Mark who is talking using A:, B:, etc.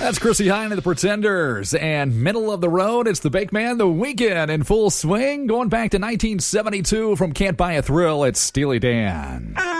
A: That's Chrissy Hine and the Pretenders. And middle of the road, it's the Bake Man, The Weekend in full swing. Going back to 1972 from Can't Buy a Thrill, it's Steely Dan.